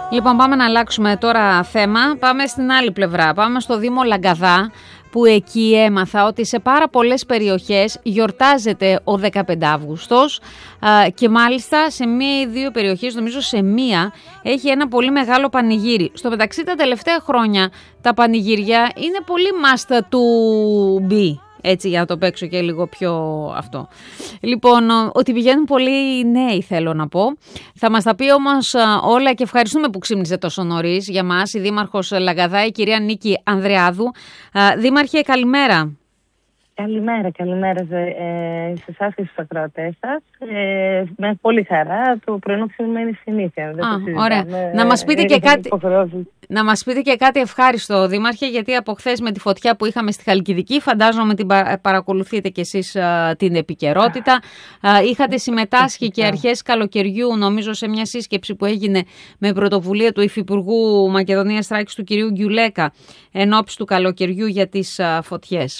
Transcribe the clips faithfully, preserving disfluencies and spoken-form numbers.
Λοιπόν, πάμε να αλλάξουμε τώρα θέμα. Πάμε στην άλλη πλευρά. Πάμε στο Δήμο Λαγκαδά, που εκεί έμαθα ότι σε πάρα πολλές περιοχές γιορτάζεται ο δεκαπέντε Αυγούστος και μάλιστα σε μία ή δύο περιοχές, νομίζω σε μία, έχει ένα πολύ μεγάλο πανηγύρι. Στο μεταξύ τα τελευταία χρόνια τα πανηγύρια είναι πολύ must to be. Έτσι, για να το παίξω και λίγο πιο αυτό. Λοιπόν, ότι πηγαίνουν πολλοί νέοι, θέλω να πω. Θα μας τα πει όμως όλα και ευχαριστούμε που ξύπνησε τόσο νωρίς για μας η Δήμαρχος Λαγκαδά, η κυρία Νίκη Ανδρεάδου. Δήμαρχε, καλημέρα. Καλημέρα, καλημέρα σε, ε, σε εσάς και στους ακροατές σας. Ε, με πολύ χαρά, το πρωινό ξύπνημα είναι συνήθεια. Δεν Α, το ωραία. Ε, να, μας πείτε ε, και κάτι, υποχρεώσεις. να μας πείτε και κάτι ευχάριστο, Δήμαρχε, γιατί από χθες με τη φωτιά που είχαμε στη Χαλκιδική, φαντάζομαι την πα, παρακολουθείτε κι εσείς α, την επικαιρότητα. Α, είχατε συμμετάσχει και αρχές καλοκαιριού, νομίζω, σε μια σύσκεψη που έγινε με πρωτοβουλία του Υφυπουργού Μακεδονίας Θράκης, του κυρίου Γκιουλέκα, εν ώψη του καλοκαιριού για τις α, φωτιές.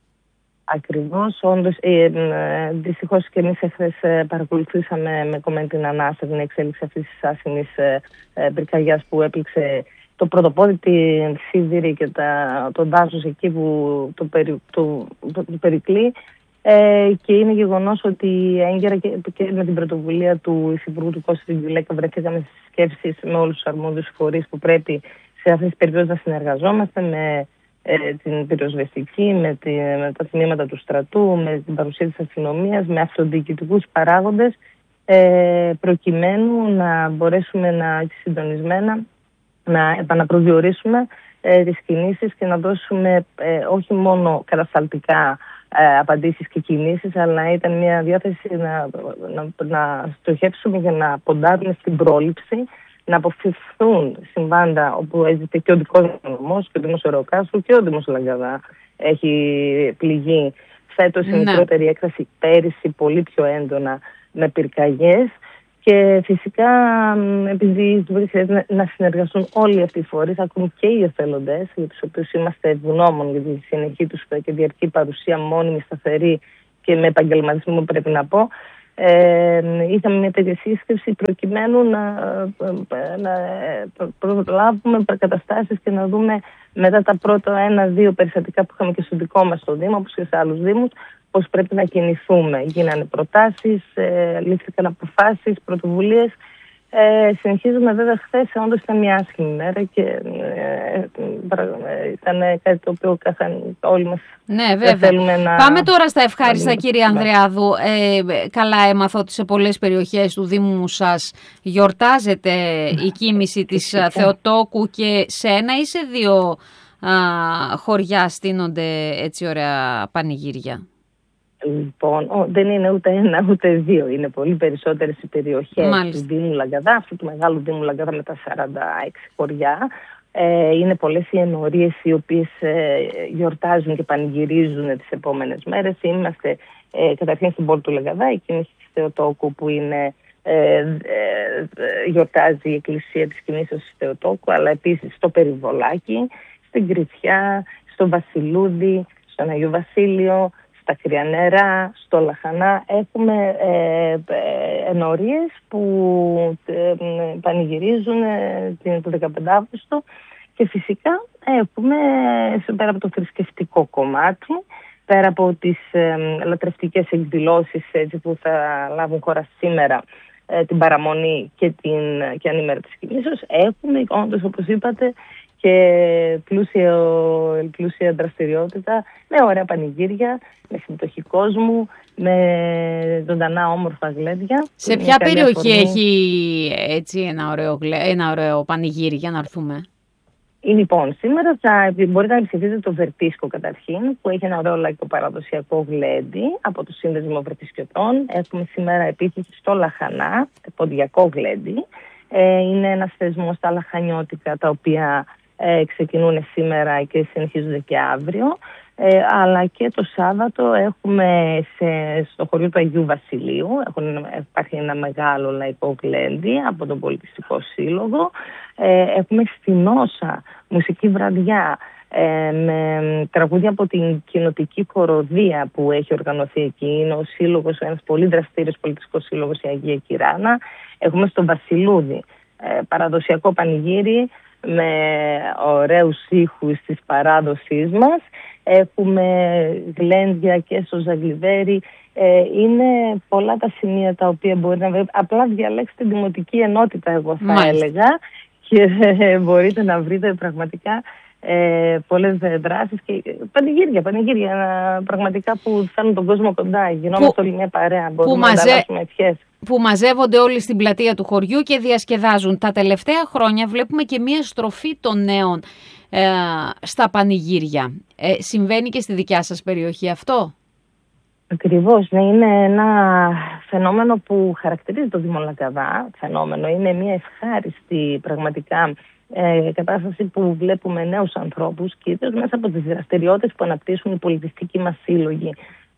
Ακριβώς, όντως, ε, ε, δυστυχώς και εμείς εχθές ε, παρακολουθήσαμε με κομμένη την ανάσα την εξέλιξη αυτής της άσχημης ε, ε, πυρκαγιάς που έπληξε το πρωτοπόδι, τη Σίδηρη και τα, τον δάσος εκεί που το, περι, το, το, το περικλεί. Ε, και είναι γεγονός ότι έγκαιρα και, και με την πρωτοβουλία του Υφυπουργού του Κώστη Γκιουλέκα βρεθήκαμε στις σκέψεις με όλους τους αρμόδιους φορείς που πρέπει σε αυτές τις περιπτώσεις να συνεργαζόμαστε με Ε, την πυροσβεστική, με, τη, με τα τμήματα του στρατού, με την παρουσία της αστυνομίας, με αυτοδιοικητικούς παράγοντες, ε, προκειμένου να μπορέσουμε να συντονισμένα να επαναπροσδιορίσουμε ε, τις κινήσεις και να δώσουμε ε, όχι μόνο κατασταλτικά ε, απαντήσεις και κινήσεις, αλλά ήταν μια διάθεση να, να, να στοχεύσουμε για να ποντάρουμε στην πρόληψη, να αποφευθούν συμβάντα όπου έζησε και ο δικός μας νομός και ο Δήμος Ωρεοκάστρου και ο Δήμος Λαγκαδά έχει πληγεί φέτος η μικρότερη έκταση, πέρυσι πολύ πιο έντονα με πυρκαγιές. Και φυσικά επειδή χρειάζεται να συνεργαστούν όλοι αυτοί οι φορείς, ακόμη και οι εθελοντές, για τους οποίους είμαστε ευγνώμων για τη συνεχή τους και διαρκή παρουσία μόνιμη, σταθερή και με επαγγελματισμό, πρέπει να πω. Ε, είχαμε μια τέτοια σύσκεψη προκειμένου να, να προλάβουμε καταστάσεις και να δούμε μετά τα πρώτα ένα-δύο περιστατικά που είχαμε και στο δικό μας το Δήμο, όπως και σε άλλους Δήμους, πώς πρέπει να κινηθούμε. Γίνανε προτάσεις, ε, λήφθηκαν αποφάσεις, πρωτοβουλίες. Ε, συνεχίζουμε βέβαια. Χθες όντως ήταν μια άσχημη μέρα και ε, ε, ήταν κάτι το οποίο καθαν, όλοι μας ναι, βέβαια. θέλουμε να... Πάμε τώρα στα ευχάριστα, να... κύριε Ανδρεάδου. Ε, καλά έμαθα ότι σε πολλές περιοχές του Δήμου σας γιορτάζεται η κοίμηση της Θεοτόκου και σε ένα ή σε δύο α, χωριά στείνονται έτσι ωραία πανηγύρια. Λοιπόν, ο, δεν είναι ούτε ένα ούτε δύο, είναι πολύ περισσότερες οι περιοχές Μάλιστα. του Δήμου Λαγκαδά, αυτού του μεγάλου Δήμου Λαγκαδά με τα σαράντα έξι χωριά. Ε, είναι πολλές οι ενορίες οι οποίες ε, γιορτάζουν και πανηγυρίζουν τις επόμενες μέρες. Είμαστε ε, καταρχήν στην πόλη του Λαγκαδά, η κίνηση της Θεοτόκου που είναι, ε, ε, γιορτάζει η Εκκλησία της Κινήσεως της Θεοτόκου, αλλά επίσης στο Περιβολάκι, στην Κρυφιά, στο Βασιλούδι, στον Αγιο Βασίλειο, στα Κρυανέρα, στο Λαχανά. Έχουμε ε, ε, ενορίες που ε, πανηγυρίζουν ε, το δεκαπέντε Αυγούστου και φυσικά έχουμε πέρα από το θρησκευτικό κομμάτι, πέρα από τις ε, λατρευτικές εκδηλώσεις έτσι, που θα λάβουν χώρα σήμερα, ε, την παραμονή και την και ανήμερα της κινήσεως, έχουμε όντως, όπως είπατε, και πλούσια, πλούσια δραστηριότητα, με ωραία πανηγύρια, με συμμετοχή κόσμου, με ζωντανά όμορφα γλέντια. Σε ποια περιοχή αφορμή. Έχει έτσι ένα ωραίο, ένα ωραίο πανηγύρι για να έρθουμε? Λοιπόν, σήμερα θα μπορείτε να επισκεφτείτε το Βερτίσκο καταρχήν, που έχει ένα ωραίο λαϊκό παραδοσιακό γλέντι από το Σύνδεσμο Βερτισκιωτών. Έχουμε σήμερα επίσης στο Λαχανά, ποντιακό γλέντι. Ε, είναι ένας θεσμός στα λαχανιώτικα, τα οποία Ε, ξεκινούν σήμερα και συνεχίζονται και αύριο, ε, αλλά και το Σάββατο έχουμε σε, στο χωριό του Αγίου Βασιλείου έχουν, υπάρχει ένα μεγάλο λαϊκό γλέντι από τον Πολιτιστικό Σύλλογο. Ε, έχουμε στην Όσα μουσική βραδιά ε, με τραγούδια από την κοινοτική χοροδία που έχει οργανωθεί εκεί. Είναι ο σύλλογος, ένας πολύ δραστήριος πολιτιστικός σύλλογος, η Αγία Κυράνα. Έχουμε στο Βασιλούδι ε, παραδοσιακό πανηγύρι με ωραίους ήχους της παράδοσής μας. Έχουμε γλέντια και στο Ζαγκλιβέρι. Ε, είναι πολλά τα σημεία τα οποία μπορεί να βρείτε. Απλά διαλέξτε την δημοτική ενότητα, εγώ θα Μάλιστα. έλεγα, και ε, μπορείτε να βρείτε πραγματικά ε, πολλές δράσεις και πανηγύρια, πανηγύρια ε, πραγματικά που φέρνουν τον κόσμο κοντά. Γινόμαστε όλοι μια παρέα, μπορούμε να μαζε... ανταλλάσσουμε ευχές. Που μαζεύονται όλοι στην πλατεία του χωριού και διασκεδάζουν. Τα τελευταία χρόνια βλέπουμε και μια στροφή των νέων ε, στα πανηγύρια. Ε, συμβαίνει και στη δικιά σας περιοχή αυτό? Ακριβώς, ναι, είναι ένα φαινόμενο που χαρακτηρίζει το Δήμο Λαγκαδά. Φαινόμενο, είναι μια ευχάριστη πραγματικά ε, κατάσταση που βλέπουμε νέους ανθρώπους, κυρίως μέσα από τις δραστηριότητες που αναπτύσσουν οι πολιτιστικοί μας σύλλογοι.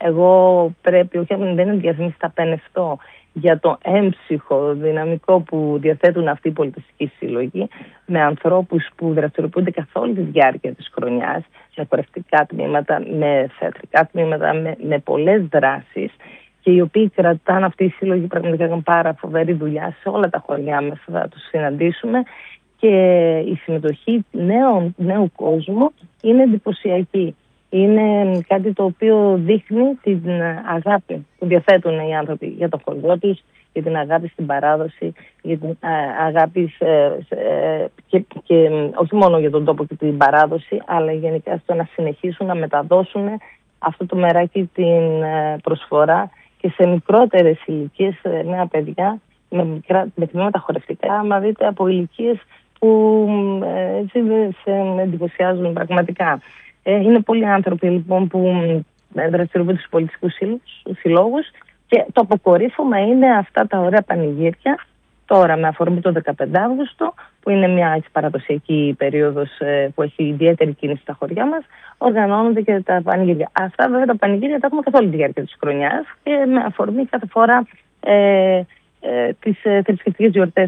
Εγώ πρέπει, όχι δεν είναι διαφήμιση, θα πενευτώ για το έμψυχο δυναμικό που διαθέτουν αυτοί οι πολιτιστικοί σύλλογοι, με ανθρώπους που δραστηριοποιούνται καθ' όλη τη διάρκεια της χρονιάς, με χορευτικά τμήματα, με θεατρικά τμήματα, με, με πολλές δράσεις, και οι οποίοι κρατάνε αυτοί οι σύλλογοι πραγματικά έχουν πάρα φοβερή δουλειά σε όλα τα χωριά μας, θα τους συναντήσουμε, και η συμμετοχή νέων, νέου κόσμου είναι εντυπωσιακή. Είναι κάτι το οποίο δείχνει την αγάπη που διαθέτουν οι άνθρωποι για το χωριό τους, για την αγάπη στην παράδοση, για την αγάπη σε, σε, και, και όχι μόνο για τον τόπο και την παράδοση, αλλά γενικά στο να συνεχίσουν να μεταδώσουν αυτό το μεράκι, την προσφορά, και σε μικρότερες ηλικίες, νέα παιδιά, με, μικρά, με τμήματα χορευτικά, άμα δείτε από ηλικίες που έτσι σε εντυπωσιάζουν πραγματικά. Είναι πολλοί άνθρωποι λοιπόν που δραστηριοποιούνται στους πολιτιστικούς συλλόγους, και το αποκορύφωμα είναι αυτά τα ωραία πανηγύρια. Τώρα με αφορμή το δεκαπέντε Αύγουστο, που είναι μια έτσι, παραδοσιακή περίοδος που έχει ιδιαίτερη κίνηση στα χωριά μας, οργανώνονται και τα πανηγύρια. Αυτά βέβαια τα πανηγύρια τα έχουμε καθ' όλη τη διάρκεια της χρονιάς, και με αφορμή κάθε φορά ε, ε, τις ε, θρησκευτικές γιορτές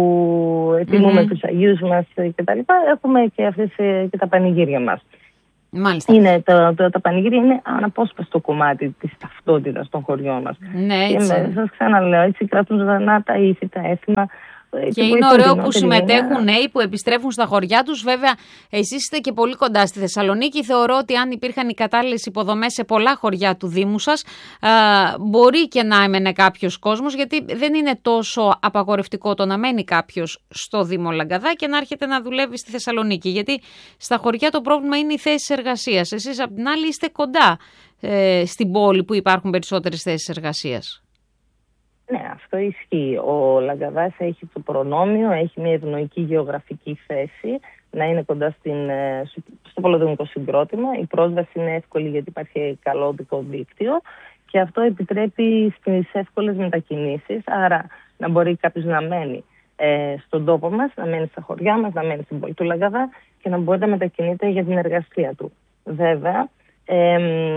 που τιμούμε mm-hmm. τους Αγίους μας κτλ. Έχουμε και αυτές ε, και τα πανηγύρια μας. Μάλιστα. Είναι, το, το, τα πανηγύρια είναι αναπόσπαστο κομμάτι της ταυτότητας των χωριών μας. Ναι, έτσι. Και σας ξαναλέω, έτσι κρατούν ζωντανά τα ήθη, τα έθιμα. Και είναι ωραίο που συμμετέχουν νέοι που επιστρέφουν στα χωριά τους. Βέβαια, εσείς είστε και πολύ κοντά στη Θεσσαλονίκη. Θεωρώ ότι αν υπήρχαν οι κατάλληλες υποδομές σε πολλά χωριά του Δήμου σας, α, μπορεί και να έμενε κάποιος κόσμος, γιατί δεν είναι τόσο απαγορευτικό το να μένει κάποιος στο Δήμο Λαγκαδά και να έρχεται να δουλεύει στη Θεσσαλονίκη. Γιατί στα χωριά το πρόβλημα είναι οι θέσεις εργασίας. Εσείς, απ' την άλλη, είστε κοντά ε, στην πόλη που υπάρχουν περισσότερες θέσεις εργασίας. Ναι, αυτό ισχύει. Ο Λαγκαδάς έχει το προνόμιο, έχει μια ευνοϊκή γεωγραφική θέση, να είναι κοντά στην, στο πολυδομικό συγκρότημα. Η πρόσβαση είναι εύκολη γιατί υπάρχει καλό οδικό δίκτυο, και αυτό επιτρέπει στις εύκολες μετακινήσεις. Άρα να μπορεί κάποιος να μένει ε, στον τόπο μας, να μένει στα χωριά μας, να μένει στην πόλη του Λαγκαδά, και να μπορεί να μετακινείται για την εργασία του. Βέβαια, Ε,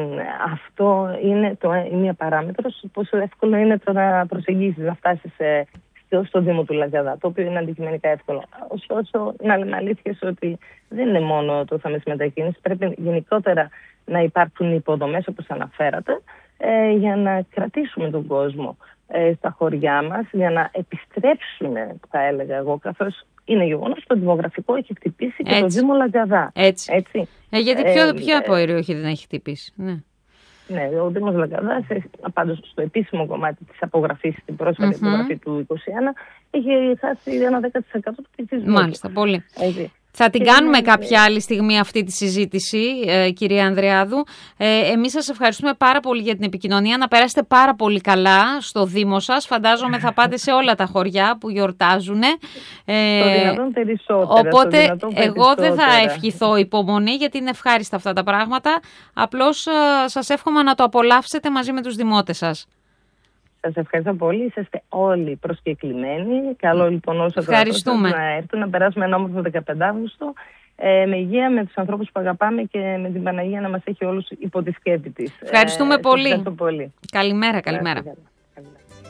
αυτό είναι το, μια παράμετρος, πόσο εύκολο είναι το να προσεγγίσεις, να φτάσεις σε, στο, στο Δήμο του Λαγκαδά, το οποίο είναι αντικειμενικά εύκολο. Ωστόσο, να λέμε αλήθειες ότι δεν είναι μόνο το θέμα της μετακίνησης, πρέπει γενικότερα να υπάρχουν υποδομές, όπως αναφέρατε, ε, για να κρατήσουμε τον κόσμο ε, στα χωριά μας, για να επιστρέψουν, θα έλεγα εγώ, καθώς είναι γεγονός ότι το δημογραφικό έχει χτυπήσει και το Δήμο Λαγκαδά. Έτσι. Έτσι. Ε, γιατί ποιο, ε, ποια περιοχή δεν έχει χτυπήσει. Ναι. Ναι, ο Δήμος Λαγκαδάς, πάντως στο επίσημο κομμάτι της απογραφής, την πρόσφατη mm-hmm. απογραφή του είκοσι ένα, έχει χάσει ένα δέκα τοις εκατό του πληθυσμού. Μάλιστα, πολύ. Έτσι. Θα την κάνουμε κάποια άλλη στιγμή αυτή τη συζήτηση, ε, κυρία Ανδρεάδου. Ε, εμείς σας ευχαριστούμε πάρα πολύ για την επικοινωνία. Να περάσετε πάρα πολύ καλά στο Δήμο σας. Φαντάζομαι θα πάτε σε όλα τα χωριά που γιορτάζουν. Ε, το δυνατόν περισσότερα. Οπότε δυνατόν εγώ δεν θα ευχηθώ υπομονή, γιατί είναι ευχάριστα αυτά τα πράγματα. Απλώς ε, σας εύχομαι να το απολαύσετε μαζί με τους δημότες σας. Σας ευχαριστώ πολύ. Είσαστε όλοι προσκεκλημένοι. Καλό λοιπόν όσο ευχαριστούμε να έρθουν να περάσουμε ένα όμορφο δεκαπέντε Αύγουστο ε, με υγεία, με τους ανθρώπους που αγαπάμε και με την Παναγία να μας έχει όλους υπό τη σκέπη της. Ευχαριστούμε ε, πολύ. Ευχαριστώ πολύ. Καλημέρα, καλημέρα.